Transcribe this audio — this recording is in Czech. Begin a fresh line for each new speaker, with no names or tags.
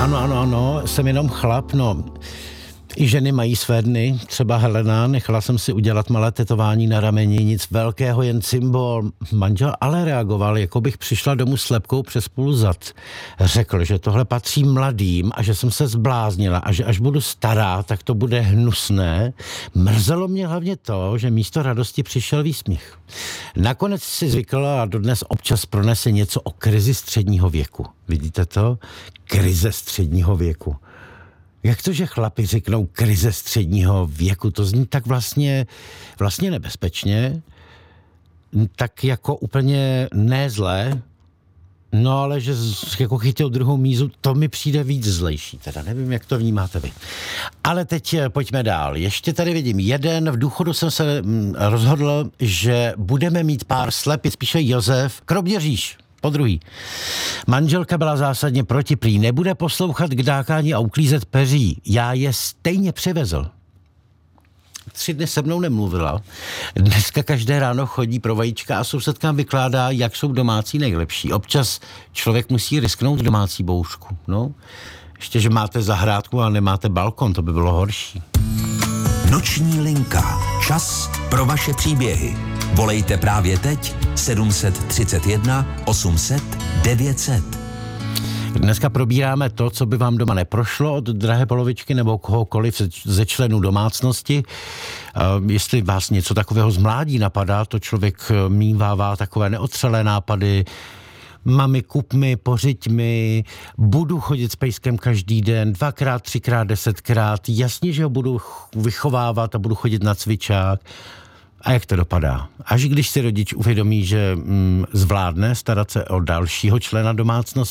Ano, jsem jenom chlap, no. I ženy mají své dny, třeba Helena, nechala jsem si udělat malé tetování na rameni, nic velkého, jen symbol. Manžel ale reagoval, jako bych přišla domů s lebkou přes půl zad. Řekl, že tohle patří mladým a že jsem se zbláznila a že až budu stará, tak to bude hnusné. Mrzelo mě hlavně to, že místo radosti přišel výsměch. Nakonec si zvykla a dodnes občas pronese něco o krizi středního věku. Vidíte to? Krize středního věku. Jak to, že chlapi řeknou krize středního věku? To zní tak vlastně nebezpečně, tak jako úplně nezlé, no ale že jako chytil druhou mízu, to mi přijde víc zlejší, teda nevím, jak to vnímáte vy. Ale teď pojďme dál. Ještě tady vidím jeden, v důchodu jsem se rozhodl, že budeme mít pár slepic, píše Josef, Kroměříž. Podruhý. Manželka byla zásadně proti, prý nebude poslouchat k dákání a uklízet peří. Já je stejně přivezl. 3 dny se mnou nemluvila. Dneska každé ráno chodí pro vajíčka a sousedkám vykládá, jak jsou domácí nejlepší. Občas člověk musí risknout domácí bouřku. No, ještě, že máte zahrádku a nemáte balkon, to by bylo horší.
Noční linka. Čas pro vaše příběhy. Volejte právě teď 731 800 900.
Dneska probíráme to, co by vám doma neprošlo od drahé polovičky nebo kohokoliv ze členů domácnosti. Jestli vás něco takového z mládí napadá, to člověk mívává takové neotřelé nápady. Mami, kup mi, pořiď mi, budu chodit s pejskem každý den, 2x, 3x, 10krát. Jasně, že ho budu vychovávat a budu chodit na cvičák. A jak to dopadá? Až když si rodič uvědomí, že zvládne starat se o dalšího člena domácnosti,